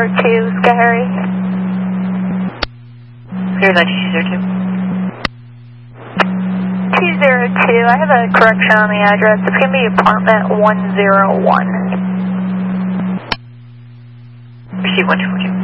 202, Sky Harry. Here's I-202. 202, I have a correction on the address. It's going to be apartment 101. Receive 1242.